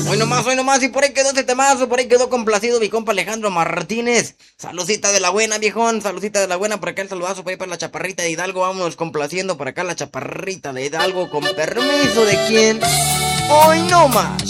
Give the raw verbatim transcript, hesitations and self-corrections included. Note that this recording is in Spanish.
Hoy nomás, hoy nomás, y por ahí quedó este temazo, por ahí quedó complacido mi compa Alejandro Martínez. Saludcita de la buena, viejón, saludcita de la buena, por acá el saludazo por ahí para la chaparrita de Hidalgo, vámonos complaciendo por acá la chaparrita de Hidalgo, con permiso de quién. Hoy nomás.